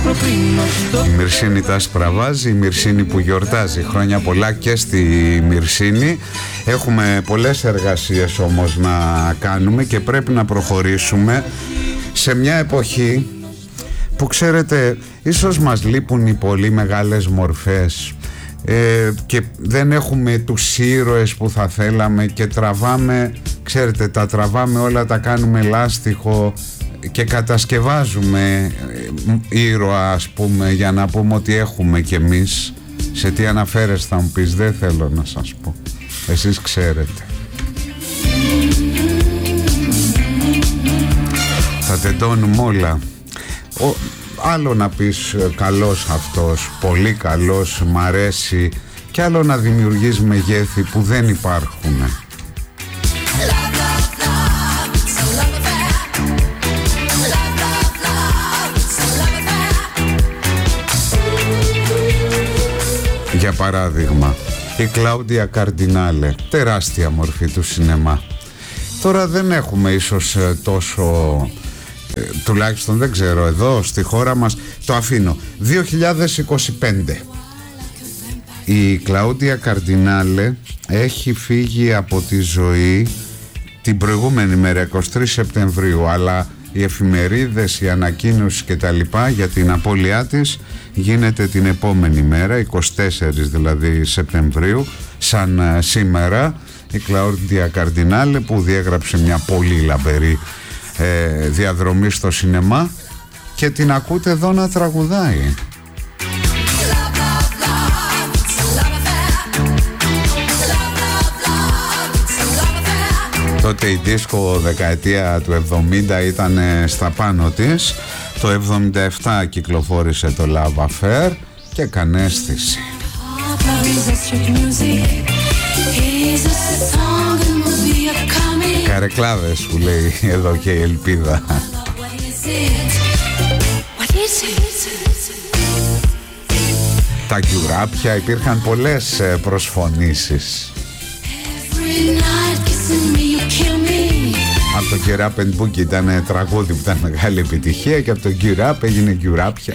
Η Μυρσίνη τα σπραβάζει, η Μυρσίνη που γιορτάζει. Χρόνια πολλά και στη Μυρσίνη. Έχουμε πολλές εργασίες όμως να κάνουμε και πρέπει να προχωρήσουμε σε μια εποχή που, ξέρετε, ίσως μας λείπουν οι πολύ μεγάλες μορφές και δεν έχουμε τους ήρωες που θα θέλαμε και τραβάμε, ξέρετε, τα τραβάμε όλα, τα κάνουμε λάστιχο και κατασκευάζουμε ήρωα, ας πούμε, για να πούμε ότι έχουμε κι εμείς. Σε τι αναφέρεσαι θα μου πεις, δεν θέλω να σας πω, εσείς ξέρετε. Θα τεντώνουμε όλα. Άλλο να πεις καλός αυτός, πολύ καλός, μ' αρέσει, και άλλο να δημιουργείς μεγέθη που δεν υπάρχουν. Για παράδειγμα, η Κλάουντια Καρντινάλε, τεράστια μορφή του σινεμά. Τώρα δεν έχουμε ίσως τόσο, τουλάχιστον δεν ξέρω, εδώ στη χώρα μας, το αφήνω. 2025. Η Κλάουντια Καρντινάλε έχει φύγει από τη ζωή την προηγούμενη μέρα, 23 Σεπτεμβρίου, αλλά οι εφημερίδες, οι ανακοίνωσεις και τα λοιπά για την απώλειά της γίνεται την επόμενη μέρα, 24 δηλαδή Σεπτεμβρίου, σαν σήμερα. Η Κλάουντια Καρντινάλε, που διέγραψε μια πολύ λαμπερή διαδρομή στο σινεμά, και την ακούτε εδώ να τραγουδάει. Τότε η δίσκο δεκαετία του 70 ήταν στα πάνω της. Το 77 κυκλοφόρησε το Love Affair και έκανε αίσθηση. Καρεκλάδες που λέει εδώ και η Ελπίδα. Τα γκιουράπια, υπήρχαν πολλές προσφωνήσεις. Από το Get Up and Boogie ήταν τραγούδι που ήταν μεγάλη επιτυχία και από το Get Up έγινε γκιουράπια.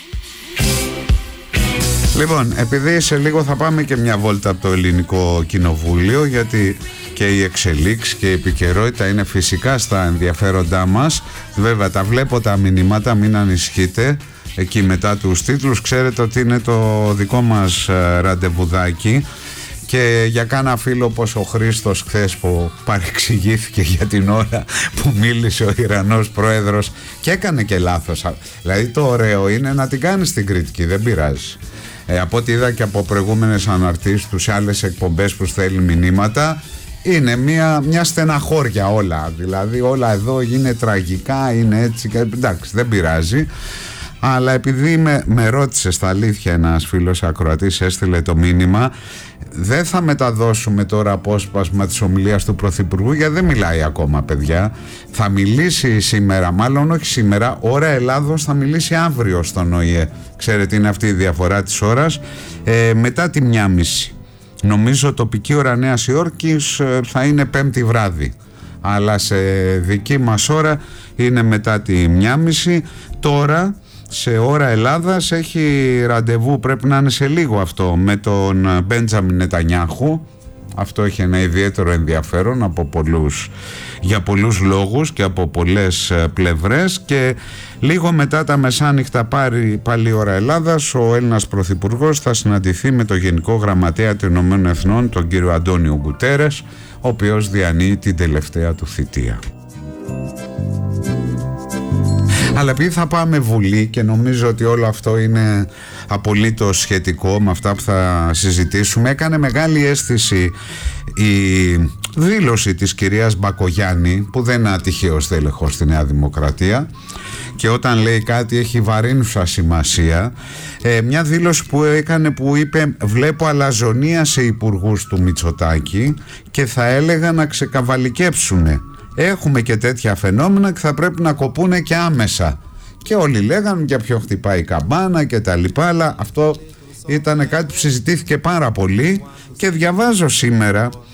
Λοιπόν, επειδή σε λίγο θα πάμε και μια βόλτα από το Ελληνικό Κοινοβούλιο, γιατί και η εξελίξη και η επικαιρότητα είναι φυσικά στα ενδιαφέροντά μας. Βέβαια τα βλέπω τα μηνύματα, μην ανησυχείτε. Εκεί μετά τους τίτλους ξέρετε ότι είναι το δικό μας ραντεβουδάκι. Και για κάνα φίλο όπως ο Χρήστος χθες που παρεξηγήθηκε για την ώρα που μίλησε ο Ιρανός πρόεδρος και έκανε και λάθος. Δηλαδή το ωραίο είναι να την κάνεις την κριτική, δεν πειράζει. Από ό,τι είδα και από προηγούμενες αναρτήσεις του σε άλλες εκπομπές που στέλνει μηνύματα, είναι μια στεναχώρια όλα. Δηλαδή όλα εδώ είναι τραγικά, είναι έτσι, εντάξει, δεν πειράζει. Αλλά επειδή με ρώτησε στα αλήθεια ένας φίλος ακροατής, έστειλε το μήνυμα, δεν θα μεταδώσουμε τώρα απόσπασμα της ομιλίας του Πρωθυπουργού, γιατί δεν μιλάει ακόμα, παιδιά. Θα μιλήσει σήμερα, μάλλον όχι σήμερα, ώρα Ελλάδος, θα μιλήσει αύριο στον ΟΗΕ. Ξέρετε, είναι αυτή η διαφορά της ώρας, μετά τη 1:30. Νομίζω τοπική ώρα Νέας Υόρκης θα είναι 5η βράδυ, αλλά σε δική μας ώρα είναι μετά τη 1:30. Τώρα σε ώρα Ελλάδας έχει ραντεβού, πρέπει να είναι σε λίγο αυτό, με τον Μπέντζαμιν Νετανιάχου. Αυτό έχει ένα ιδιαίτερο ενδιαφέρον για πολλούς λόγους και από πολλές πλευρές. Και λίγο μετά τα μεσάνυχτα, πάλι ώρα Ελλάδας, ο Έλληνας Πρωθυπουργός θα συναντηθεί με το Γενικό Γραμματέα των Ηνωμένων Εθνών, τον κύριο Αντώνιο Γκουτέρες, ο οποίος διανύει την τελευταία του θητεία. Αλλά επειδή θα πάμε Βουλή και νομίζω ότι όλο αυτό είναι απολύτως σχετικό με αυτά που θα συζητήσουμε, έκανε μεγάλη αίσθηση η δήλωση της κυρίας Μπακογιάννη, που δεν είναι ατυχαίος τέλεχος στη Νέα Δημοκρατία και όταν λέει κάτι έχει βαρύνουσα σημασία. Μια δήλωση που έκανε, που είπε: βλέπω αλαζονία σε υπουργούς του Μητσοτάκη και θα έλεγα να ξεκαβαλικέψουνε. Έχουμε και τέτοια φαινόμενα και θα πρέπει να κοπούνε και άμεσα. Και όλοι λέγανε για ποιο χτυπάει η καμπάνα και τα λοιπά, αλλά αυτό ήταν κάτι που συζητήθηκε πάρα πολύ. Και διαβάζω σήμερα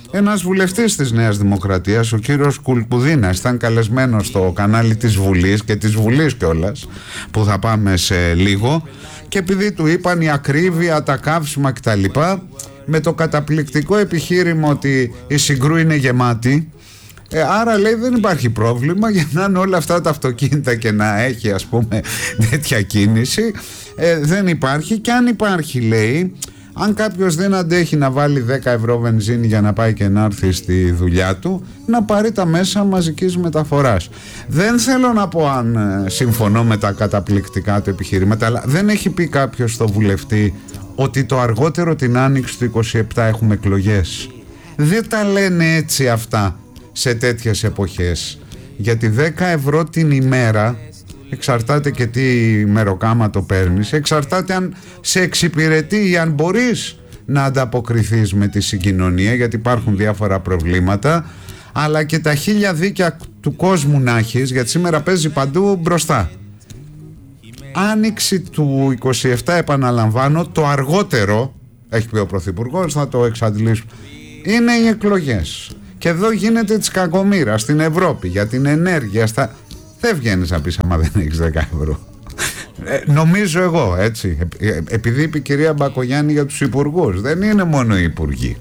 ένας βουλευτής της Νέας Δημοκρατίας, ο κύριος Κουλκουδίνας, ήταν καλεσμένος στο κανάλι της Βουλής και της Βουλής κιόλας, που θα πάμε σε λίγο, και επειδή του είπαν η ακρίβεια, τα καύσιμα κτλ, με το καταπληκτικό επιχείρημα ότι η Συγκρού είναι γεμάτη, άρα λέει δεν υπάρχει πρόβλημα για να είναι όλα αυτά τα αυτοκίνητα και να έχει, ας πούμε, τέτοια κίνηση, δεν υπάρχει. Και αν υπάρχει, λέει, αν κάποιος δεν αντέχει να βάλει 10 ευρώ βενζίνη για να πάει και να έρθει στη δουλειά του, να πάρει τα μέσα μαζικής μεταφοράς. Δεν θέλω να πω αν συμφωνώ με τα καταπληκτικά του επιχειρήματα, αλλά δεν έχει πει κάποιος στο βουλευτή ότι το αργότερο την άνοιξη του 27 έχουμε εκλογές? Δεν τα λένε έτσι αυτά σε τέτοιες εποχές, γιατί 10 ευρώ την ημέρα, εξαρτάται και τι μεροκάμα το παίρνεις, εξαρτάται αν σε εξυπηρετεί ή αν μπορείς να ανταποκριθείς με τη συγκοινωνία, γιατί υπάρχουν διάφορα προβλήματα, αλλά και τα 1000 δίκια του κόσμου να έχεις, γιατί σήμερα παίζει παντού μπροστά. Άνοιξη του 27, επαναλαμβάνω, το αργότερο, έχει πει ο Πρωθυπουργός, θα το εξαντλήσουμε, είναι οι εκλογές. Και εδώ γίνεται της κακομοίρας στην Ευρώπη για την ενέργεια. Δεν βγαίνεις να πεις άμα δεν έχεις 10 ευρώ. Νομίζω εγώ, έτσι. Επειδή είπε η κυρία Μπακογιάννη για τους υπουργούς, δεν είναι μόνο οι υπουργοί.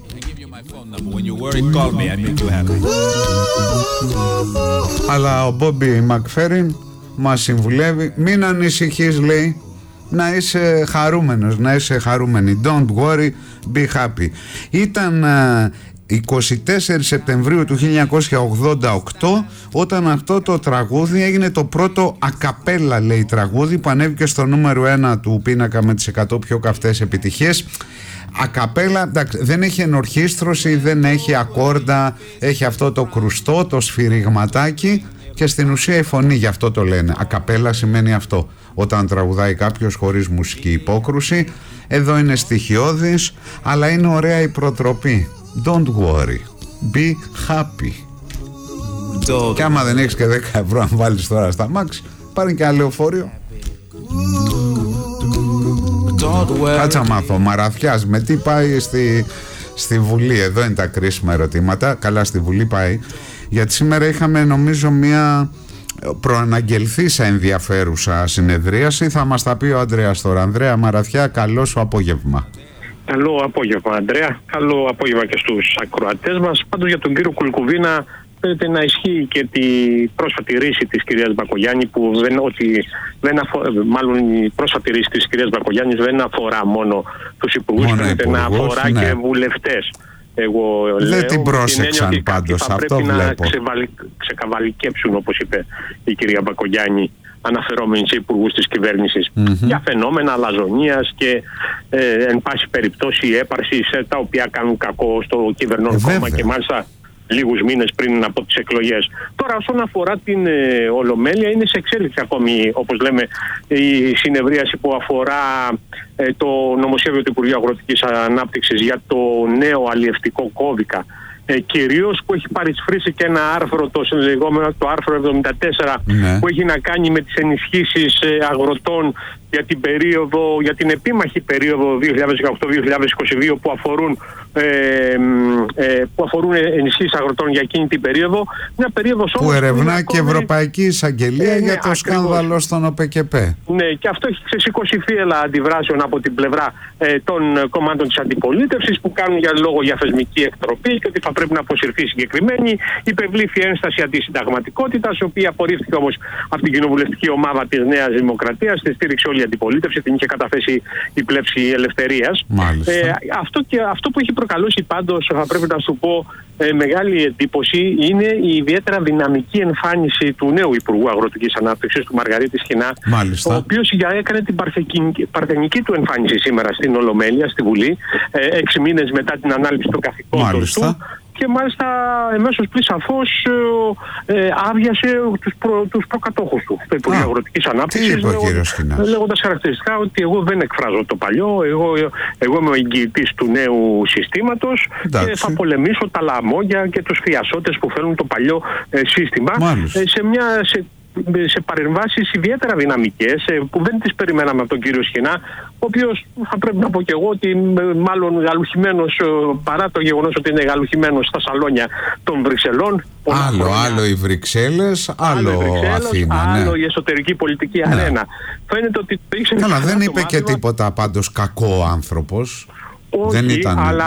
Αλλά ο Μπόμπι Μακφέριν μας συμβουλεύει, μην ανησυχείς, λέει, να είσαι χαρούμενος, να είσαι χαρούμενη. Don't worry, be happy. Ήταν 24 Σεπτεμβρίου του 1988 όταν αυτό το τραγούδι έγινε το πρώτο ακαπέλα, λέει, τραγούδι που ανέβηκε στο νούμερο 1 του πίνακα με τις 100 πιο καυτές επιτυχίες. Ακαπέλα, εντάξει, δεν έχει ενορχήστρωση, δεν έχει ακόρντα, έχει αυτό το κρουστό, το σφυριγματάκι, και στην ουσία η φωνή, γι' αυτό το λένε. Ακαπέλα σημαίνει αυτό, όταν τραγουδάει κάποιος χωρίς μουσική υπόκρουση. Εδώ είναι στοιχειώδης, αλλά είναι ωραία η προτροπή. Don't worry, be happy. Και άμα δεν έχεις και 10 ευρώ αν βάλεις τώρα στα μάξι, πάρε και ένα λεωφορείο. Κάτσα μάθω, Μαραθιάς, με τι πάει στη Βουλή? Εδώ είναι τα κρίσιμα ερωτήματα. Καλά, στη Βουλή πάει, γιατί σήμερα είχαμε, νομίζω, μια προαναγγελθήσα ενδιαφέρουσα συνεδρίαση. Θα μας τα πει ο Ανδρέας τώρα. Ανδρέα Μαραθιά, καλό σου απόγευμα. Καλό απόγευμα, Ανδρέα. Καλό απόγευμα και στους ακροατές μας. Πάντως για τον κύριο Κουλκουδίνα φαίνεται να ισχύει και τη πρόσφατη ρίση της κυρίας Μπακογιάννη, που μάλλον η πρόσφατη ρίση της κυρίας Μπακογιάννης δεν αφορά μόνο τους υπουργούς, φαίνεται να αφορά, ναι, και βουλευτές. Εγώ δεν την πρόσεξαν πάντως, αυτό πρέπει βλέπω. Να ξεκαβαλικέψουν, όπως είπε η κυρία Μπακογιάννη, αναφερόμενοι σε υπουργούς της κυβέρνησης, για φαινόμενα αλαζονίας και εν πάση περιπτώσει έπαρσης, τα οποία κάνουν κακό στο κυβερνών κόμμα, και μάλιστα λίγους μήνες πριν από τις εκλογές. Τώρα, όσον αφορά την Ολομέλεια, είναι σε εξέλιξη ακόμη, όπως λέμε, η συνεδρίαση που αφορά το νομοσχέδιο του Υπουργείου Αγροτικής Ανάπτυξης για το νέο αλλιευτικό κώδικα. Κυρίως που έχει παρισφρήσει και ένα άρθρο, το άρθρο 74, ναι, που έχει να κάνει με τις ενισχύσεις αγροτών για την επίμαχη περίοδο 2018-2022 που αφορούν ενισχύσεις αγροτών για εκείνη την περίοδο. Μια περίοδος που ερευνά και Ευρωπαϊκή Εισαγγελία για το σκάνδαλο στον ΟΠΕΚΕΠΕ. Ναι, και αυτό έχει ξεσηκώσει φύελα αντιδράσεων από την πλευρά των κομμάτων της αντιπολίτευσης, που κάνουν λόγο για θεσμική εκτροπή και ότι θα πρέπει να αποσυρθεί συγκεκριμένη. Υπευλήθη ένσταση αντισυνταγματικότητας, η οποία απορρίφθηκε όμως από την κοινοβουλευτική ομάδα της Νέας Δημοκρατίας. Τη στήριξε όλη η αντιπολίτευση, την είχε καταθέσει η πλεύση Ελευθερίας. Αυτό που έχει προκαλώσει πάντως, θα πρέπει να σου πω, μεγάλη εντύπωση, είναι η ιδιαίτερα δυναμική εμφάνιση του νέου Υπουργού Αγροτικής Ανάπτυξης, του Μαργαρίτη Σχοινά, ο οποίος έκανε την παρθενική του εμφάνιση σήμερα στην Ολομέλεια, στη Βουλή, 6 μήνες μετά την ανάληψη των καθηκόντων του. Και μάλιστα εμέσως πλην σαφώς άδειασε τους προκατόχους του στο Υπουργείο Αγροτικής Ανάπτυξης, λέγοντας χαρακτηριστικά ότι εγώ δεν εκφράζω το παλιό, εγώ είμαι ο εγγυητής του νέου συστήματος, και θα πολεμήσω τα λαμόγια και τους φιασότες που φέρνουν το παλιό σύστημα. σε παρεμβάσεις ιδιαίτερα δυναμικές που δεν τις περιμέναμε από τον κύριο Σχοινά, ο οποίος θα πρέπει να πω και εγώ ότι μάλλον γαλουχημένος, παρά το γεγονός ότι είναι γαλουχημένος στα σαλόνια των Βρυξελών. Άλλο οι Βρυξέλλες, άλλο Αθήνα. Άλλο η εσωτερική πολιτική αρένα. Φαίνεται ότι το ήξερε. Καλά, δεν είπε και τίποτα πάντως κακό άνθρωπος. Όχι, δεν ήταν, αλλά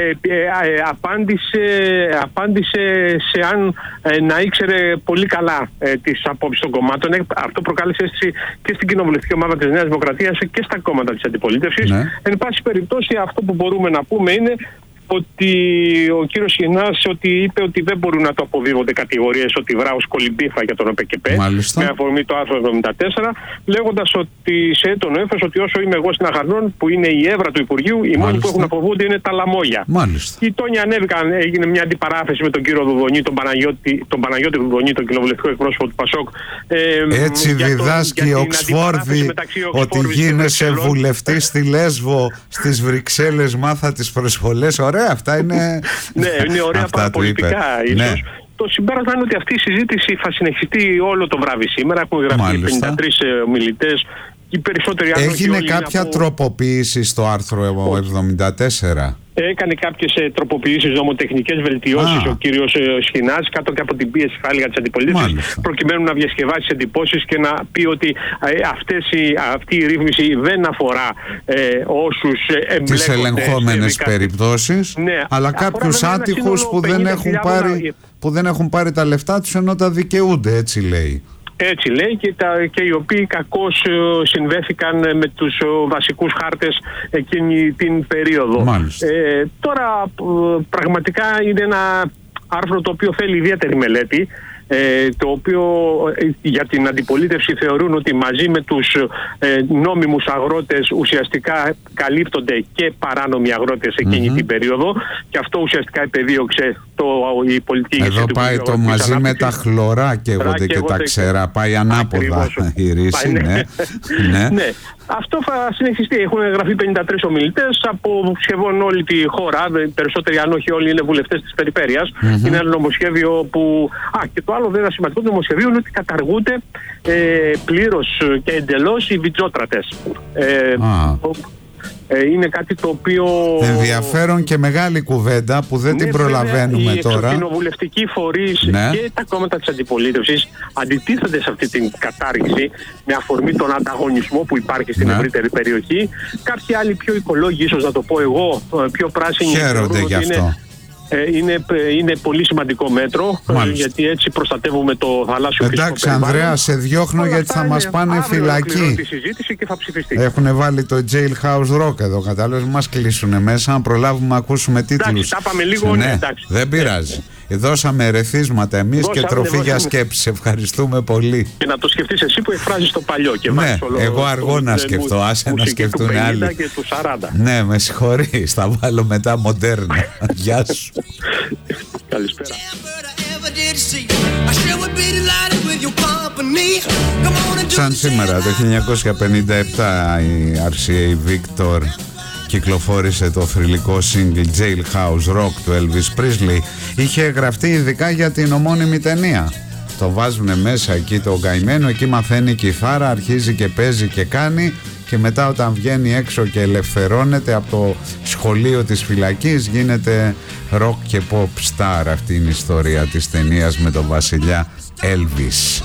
απάντησε σε αν να ήξερε πολύ καλά τις απόψεις των κομμάτων. Αυτό προκάλεσε αίσθηση και στην κοινοβουλευτική ομάδα της Νέας Δημοκρατίας και στα κόμματα της αντιπολίτευσης. Ναι. Εν πάση περιπτώσει, αυτό που μπορούμε να πούμε είναι ότι ο κύριος Σχοινάς είπε ότι δεν μπορούν να το αποβίβονται κατηγορίες ότι βράος κολυμπήφα για τον ΟΠΕΚΕΠΕ, με αφορμή το άρθρο 74, λέγοντας ότι σε έτονο έμφαση ότι όσο είμαι εγώ στην Αχαρνών, που είναι η έδρα του Υπουργείου, οι μόνοι που έχουν να φοβούνται είναι τα λαμόγια. Μάλιστα. Οι τόνοι ανέβηκαν, έγινε μια αντιπαράθεση με τον κύριο Δουδονή, τον Παναγιώτη Δουδονή, τον κοινοβουλευτικό εκπρόσωπο του ΠΑΣΟΚ. Έτσι διδάσκει η Οξφόρδη ότι γίνεσαι βουλευτής στη Λέσβο, στις Βρυξέλλες, μάθα τις προσβολές. Ωραία, αυτά είναι. Ναι, είναι ωραία παραπολιτικά ίσως. Ναι. Το συμπέρασμα είναι ότι αυτή η συζήτηση θα συνεχιστεί όλο το βράδυ σήμερα. Έχουν γραφεί 53 ομιλητές. Έγινε κάποια τροποποίηση στο άρθρο 74? Έκανε κάποιες τροποποιήσεις, νομοτεχνικές βελτιώσεις ο κύριος Σχοινάς, κάτω και από την πίεση, θα έλεγα, της αντιπολίτευσης, προκειμένου να διασκεδάσει εντυπώσεις και να πει ότι αυτή η ρύθμιση δεν αφορά όσους εμπλέκονται τις ελεγχόμενες περιπτώσεις, ναι, αλλά κάποιους άτυχους που δεν έχουν πάρει τα λεφτά τους ενώ τα δικαιούνται, έτσι λέει. Έτσι λέει, και οι οποίοι κακώς συνδέθηκαν με τους βασικούς χάρτες εκείνη την περίοδο. Τώρα πραγματικά είναι ένα άρθρο το οποίο θέλει ιδιαίτερη μελέτη, το οποίο για την αντιπολίτευση θεωρούν ότι μαζί με τους νόμιμους αγρότες ουσιαστικά καλύπτονται και παράνομοι αγρότες εκείνη την περίοδο, και αυτό ουσιαστικά επεδίωξε η πολιτική ηγεσία. Εδώ πάει το μαζί με τα χλωρά καίγονται και τα ξερά, πάει ανάποδα η ρίση. Ναι. Αυτό θα συνεχιστεί. Έχουν γραφεί 53 ομιλητές από σχεδόν όλη τη χώρα. Περισσότεροι, αν όχι όλοι, είναι βουλευτές της περιφέρειας. Είναι ένα νομοσχέδιο που. Και το άλλο βέβαια σημαντικό του νομοσχεδίου είναι ότι καταργούνται πλήρως και εντελώς οι βιτζότρατες. Είναι κάτι το οποίο. Ενδιαφέρον και μεγάλη κουβέντα που δεν την προλαβαίνουμε τώρα. Οι εξοκοινοβουλευτικοί φορείς και τα κόμματα της αντιπολίτευσης αντιτίθενται σε αυτή την κατάργηση με αφορμή τον ανταγωνισμό που υπάρχει στην ευρύτερη περιοχή. Κάποιοι άλλοι πιο οικολόγοι, ίσως να το πω εγώ, πιο πράσινοι, χαίρονται γι' αυτό. Είναι πολύ σημαντικό μέτρο. Γιατί έτσι προστατεύουμε το θαλάσσιο φυσικό. Εντάξει, Ανδρέα, σε διώχνω γιατί θα μας πάνε φυλακή. Τη συζήτηση και θα ψηφιστεί. Έχουν βάλει το Jailhouse Rock εδώ, κατάλαβες, μας κλείσουνε μέσα. Αν προλάβουμε να ακούσουμε τίτλους. Εντάξει, τα πάμε λίγο, ναι, δεν πειράζει. Δώσαμε ερεθίσματα εμείς και τροφή για σκέψη. Ευχαριστούμε πολύ. Και να το σκεφτείς εσύ που εκφράζεις το παλιό. Και ναι, εγώ αργό να σκεφτώ. Άσε να σκεφτούν άλλοι. Και του 40. Ναι, με συγχωρείς. Θα βάλω μετά μοντέρνα. Γεια σου. Καλησπέρα. Σαν σήμερα το 1957 η RCA Victor κυκλοφόρησε το θρυλικό single Jailhouse Rock του Elvis Presley. Είχε γραφτεί ειδικά για την ομώνυμη ταινία. Το βάζουνε μέσα εκεί το καημένο, εκεί μαθαίνει κιθάρα, αρχίζει και παίζει και κάνει, και μετά όταν βγαίνει έξω και ελευθερώνεται από το σχολείο της φυλακής γίνεται rock και pop star. Αυτή είναι η ιστορία της ταινίας με τον βασιλιά Elvis.